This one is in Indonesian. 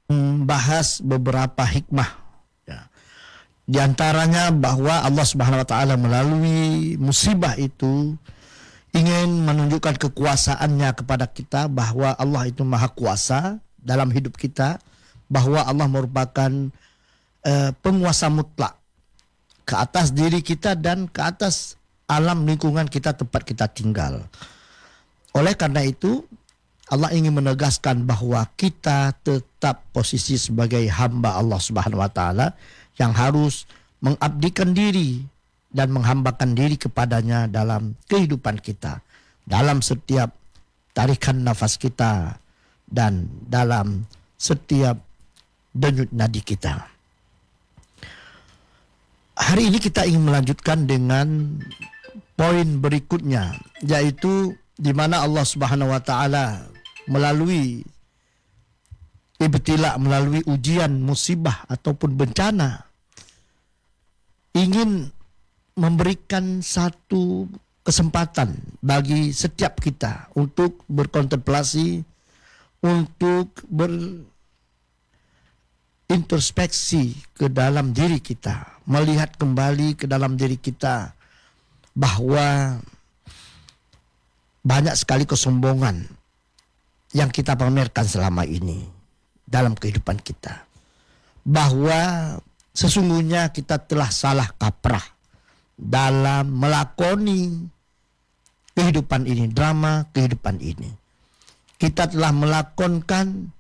membahas beberapa hikmah. Ya. Di antaranya bahwa Allah Subhanahu wa taala melalui musibah itu ingin menunjukkan kekuasaannya kepada kita, bahwa Allah itu maha kuasa dalam hidup kita, bahwa Allah merupakan penguasa mutlak ke atas diri kita dan ke atas alam lingkungan kita tempat kita tinggal. Oleh karena itu Allah ingin menegaskan bahwa kita tetap posisi sebagai hamba Allah Subhanahu wa taala yang harus mengabdikan diri dan menghambakan diri kepadanya dalam kehidupan kita, dalam setiap tarikan nafas kita dan dalam setiap denyut nadi kita. Hari ini kita ingin melanjutkan dengan poin berikutnya, yaitu di mana Allah Subhanahu wa taala melalui ibtila, melalui ujian, musibah ataupun bencana, ingin memberikan satu kesempatan bagi setiap kita untuk berkontemplasi, untuk berintrospeksi ke dalam diri kita, melihat kembali ke dalam diri kita bahwa banyak sekali kesombongan yang kita pamerkan selama ini dalam kehidupan kita, bahwa sesungguhnya kita telah salah kaprah dalam melakoni kehidupan ini, drama kehidupan ini. Kita telah melakonkan